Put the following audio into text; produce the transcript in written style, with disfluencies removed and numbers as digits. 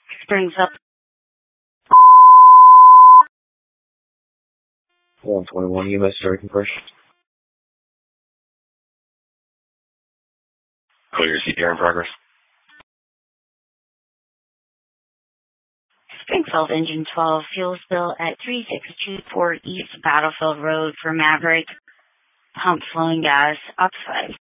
Springfield. 121 EMS Direct Compression. Clear CPR in progress. Springfield Engine 12, fuel spill at 3624 East Battlefield Road for Maverick. Pump flowing gas, oxide.